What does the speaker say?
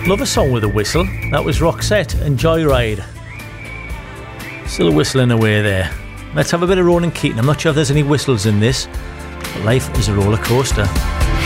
Love a song with a whistle. That was Roxette and Joyride. Still whistling away there. Let's have a bit of Ronan Keating. I'm not sure if there's any whistles in this, but life is a roller coaster.